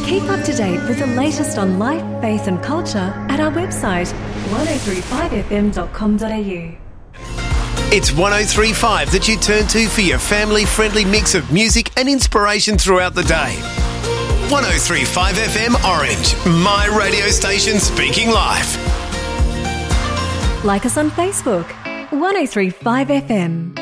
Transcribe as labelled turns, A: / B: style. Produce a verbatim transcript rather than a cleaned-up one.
A: Keep up to date with the latest on life, faith and culture at our website one oh three five f m dot com dot a u.
B: It's one oh three point five that you turn to for your family-friendly mix of music and inspiration throughout the day. one oh three point five F M Orange, my radio station speaking life.
A: Like us on Facebook, one oh three point five F M.